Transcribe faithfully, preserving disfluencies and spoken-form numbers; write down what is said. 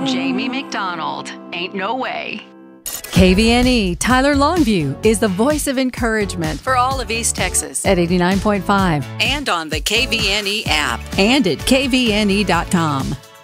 Jamie McDonald. Ain't no way. K V N E Tyler Longview is the voice of encouragement for all of East Texas at eighty-nine point five and on the K V N E app and at K V N E dot com.